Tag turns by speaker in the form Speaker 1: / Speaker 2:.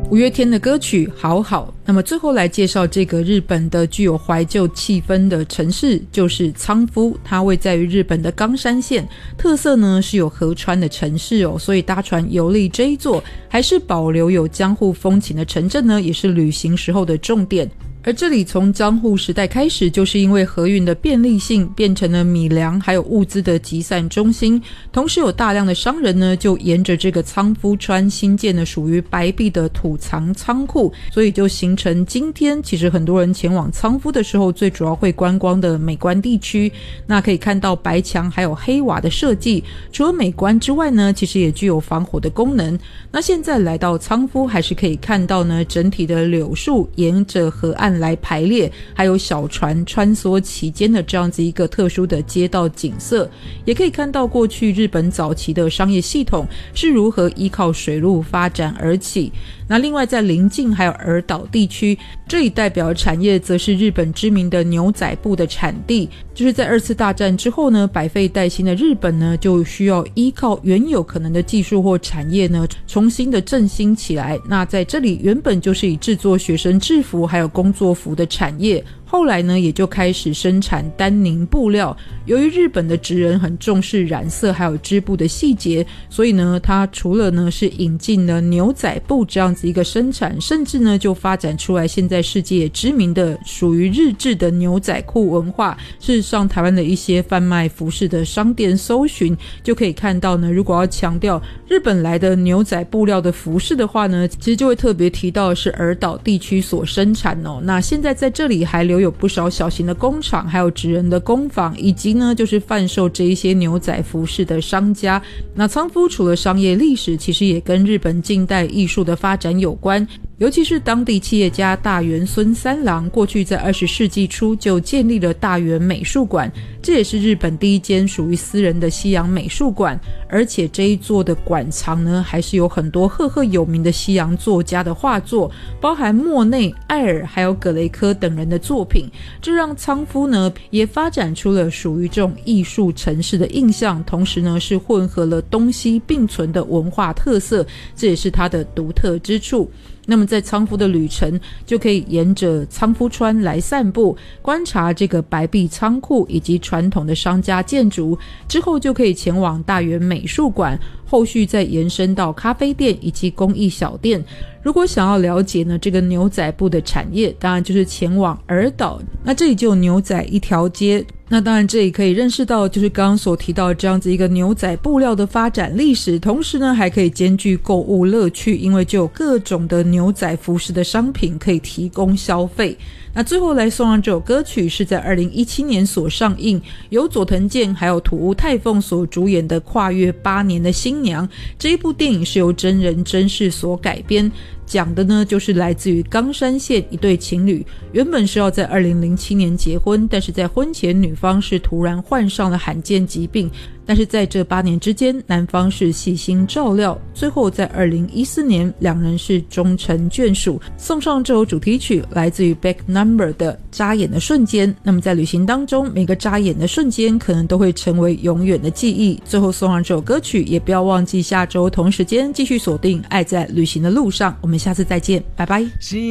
Speaker 1: 五月天的歌曲好好。那么最后来介绍这个日本的具有怀旧气氛的城市，就是仓敷。它位在于日本的冈山县，特色呢是有河川的城市哦，所以搭船游历这一座还是保留有江户风情的城镇呢，也是旅行时候的重点。而这里从江户时代开始，就是因为河运的便利性，变成了米粮还有物资的集散中心，同时有大量的商人呢就沿着这个仓敷川新建了属于白壁的土藏仓库，所以就形成今天其实很多人前往仓敷的时候最主要会观光的美观地区。那可以看到白墙还有黑瓦的设计，除了美观之外呢，其实也具有防火的功能。那现在来到仓敷还是可以看到呢，整体的柳树沿着河岸来排列，还有小船穿梭其间的这样子一个特殊的街道景色，也可以看到过去日本早期的商业系统是如何依靠水路发展而起。那另外在邻近还有儿岛地区，这里代表产业则是日本知名的牛仔布的产地，就是在二次大战之后呢，百废待兴的日本呢就需要依靠原有可能的技术或产业呢重新的振兴起来。那在这里原本就是以制作学生制服还有工作服的产业，后来呢也就开始生产丹宁布料。由于日本的职人很重视染色还有织布的细节，所以呢它除了呢是引进了牛仔布这样子一个生产，甚至呢就发展出来现在世界也知名的属于日治的牛仔裤文化。事实上台湾的一些贩卖服饰的商店搜寻就可以看到呢，如果要强调日本来的牛仔布料的服饰的话呢，其实就会特别提到的是儿岛地区所生产哦。那现在在这里还留有不少小型的工厂，还有职人的工坊，以及呢就是贩售这一些牛仔服饰的商家。那仓敷除了商业历史，其实也跟日本近代艺术的发展有关，尤其是当地企业家大原孙三郎过去在20世纪初就建立了大原美术馆，这也是日本第一间属于私人的西洋美术馆。而且这一座的馆藏呢还是有很多赫赫有名的西洋作家的画作，包含莫内、艾尔还有葛雷科等人的作品，这让仓敷呢也发展出了属于这种艺术城市的印象，同时呢是混合了东西并存的文化特色，这也是它的独特之处。那么在仓敷的旅程就可以沿着仓敷川来散步，观察这个白壁仓库以及传统的商家建筑，之后就可以前往大原美术馆，后续再延伸到咖啡店以及工艺小店。如果想要了解呢这个牛仔布的产业，当然就是前往儿岛，那这里就有牛仔一条街。那当然这里可以认识到就是刚刚所提到这样子一个牛仔布料的发展历史，同时呢还可以兼具购物乐趣，因为就有各种的牛仔服饰的商品可以提供消费。那最后来送上这首歌曲是在2017年所上映，由佐藤健还有土屋太凤所主演的跨越8年的新娘。这一部电影是由真人真事所改编，讲的呢就是来自于冈山县一对情侣，原本是要在2007年结婚，但是在婚前女方是突然患上了罕见疾病，但是在这8年之间男方是细心照料，最后在2014年两人是终成眷属。送上这首主题曲来自于 Back Number 的眨眼的瞬间。那么在旅行当中每个眨眼的瞬间可能都会成为永远的记忆。最后送上这首歌曲，也不要忘记下周同时间继续锁定爱在旅行的路上。我们下次再见，拜拜。